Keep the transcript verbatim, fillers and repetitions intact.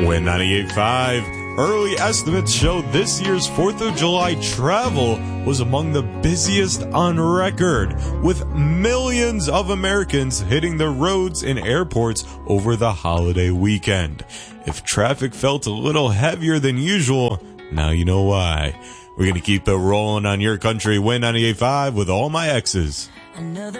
Win ninety-eight point five. Early estimates show this year's fourth of July travel was among the busiest on record, with millions of Americans hitting the roads and airports over the holiday weekend. If traffic felt a little heavier than usual, now you know why. We're going to keep it rolling on your country. Win ninety-eight point five with all my exes. Another